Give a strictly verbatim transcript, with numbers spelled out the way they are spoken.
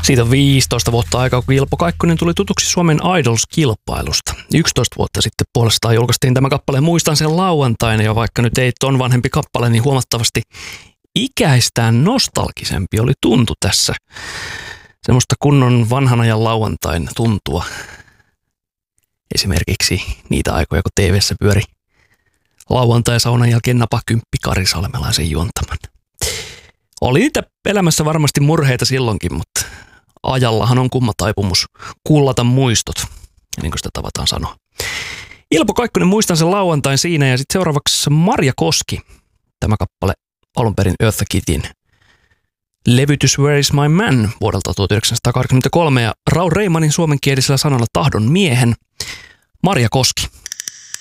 Siitä on viisitoista vuotta aikaa, kun Ilpo Kaikkonen tuli tutuksi Suomen Idols-kilpailusta. yksitoista vuotta sitten puolestaan julkaistiin tämä kappale Muistan sen lauantaina, ja vaikka nyt ei ton vanhempi kappale, niin huomattavasti ikäistään nostalgisempi oli tuntu tässä. Semmoista kunnon vanhan ajan lauantain tuntua. Esimerkiksi niitä aikoja, kun T V:ssä pyöri lauantai-saunan jälkeen napakymppi Kari Salmelaisen juontaman. Oli niitä elämässä varmasti murheita silloinkin, mutta ajallahan on kumma taipumus kullata muistot, niin kuin sitä tavataan sanoa. Ilpo Kaikkonen, Muistan sen lauantain siinä, ja sitten seuraavaksi Marja Koski. Tämä kappale alun perin Eartha Kittyn levytys Where is my man vuodelta tuhatyhdeksänsataakahdeksankymmentäkolme, ja Raul Reimanin suomenkielisellä sanalla Tahdon miehen. Marja Koski.